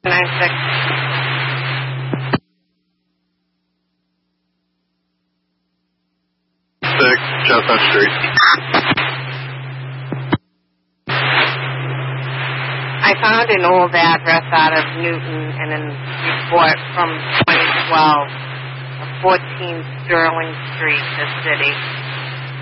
96. Chestnut Street. I found an old address out of Newton and a report from 2012 of 14 Sterling Street, the city.